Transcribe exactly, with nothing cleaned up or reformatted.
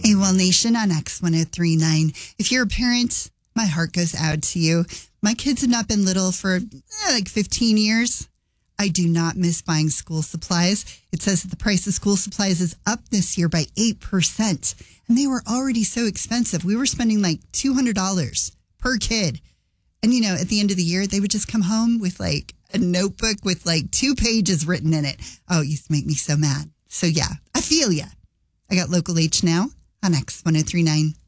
A W O L Nation on X ten thirty-nine. If you're a parent, my heart goes out to you. My kids have not been little for eh, like fifteen years. I do not miss buying school supplies. It says that the price of school supplies is up this year by eight percent. And they were already so expensive. We were spending like two hundred dollars per kid. And, you know, at the end of the year, they would just come home with like a notebook with like two pages written in it. Oh, it used to make me so mad. So, yeah, I feel ya. I got Local H now on X ten thirty-nine.